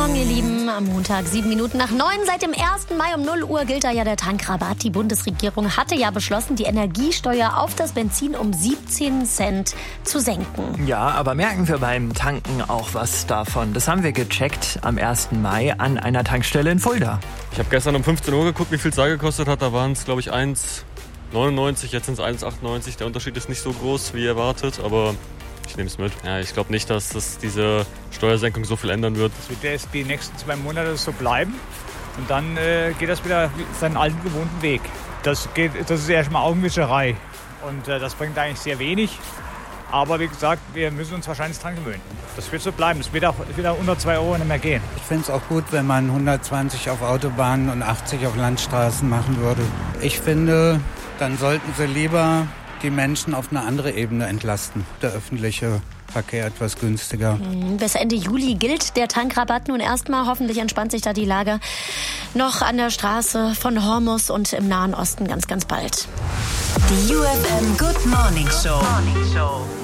Morgen, ihr Lieben. Am Montag, 7 Minuten nach 9. Seit dem 1. Mai um 0 Uhr gilt da ja der Tankrabatt. Die Bundesregierung hatte ja beschlossen, die Energiesteuer auf das Benzin um 17 Cent zu senken. Ja, aber merken wir beim Tanken auch was davon? Das haben wir gecheckt am 1. Mai an einer Tankstelle in Fulda. Ich habe gestern um 15 Uhr geguckt, wie viel es da gekostet hat. Da waren es, glaube ich, 1,99, jetzt sind es 1,98. Der Unterschied ist nicht so groß, wie erwartet, aber ich nehme es mit. Ja, ich glaube nicht, dass das diese Steuersenkung so viel ändern wird. Das wird jetzt die nächsten 2 Monate so bleiben und dann geht das wieder seinen alten gewohnten Weg. Das ist erstmal Augenwischerei und das bringt eigentlich sehr wenig. Aber wie gesagt, wir müssen uns wahrscheinlich dran gewöhnen. Das wird so bleiben. Das wird auch wieder unter 2 Euro nicht mehr gehen. Ich finde es auch gut, wenn man 120 auf Autobahnen und 80 auf Landstraßen machen würde. Ich finde, dann sollten sie lieber die Menschen auf eine andere Ebene entlasten. Der öffentliche Verkehr etwas günstiger. Bis Ende Juli gilt der Tankrabatt nun erstmal. Hoffentlich entspannt sich da die Lage noch an der Straße von Hormus und im Nahen Osten ganz, ganz bald. Die UFM Good Morning Show.